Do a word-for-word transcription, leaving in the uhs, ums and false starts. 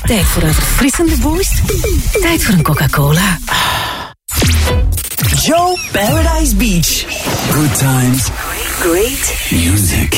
Tijd voor een verfrissende boost. Tijd voor een Coca-Cola. Joe Paradise Beach. Good times. Great music.